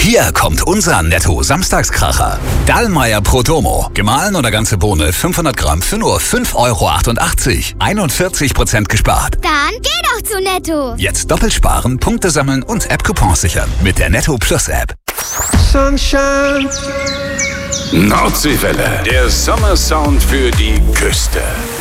Hier kommt unser Netto-Samstagskracher. Dallmayr Pro Domo. Gemahlen oder ganze Bohne 500 Gramm für nur 5,88 €. 41% gespart. Dann geh doch zu Netto. Jetzt doppelt sparen, Punkte sammeln und App-Coupons sichern. Mit der Netto Plus App. Sunshine. Nordseewelle. Der Sommersound für die Küste.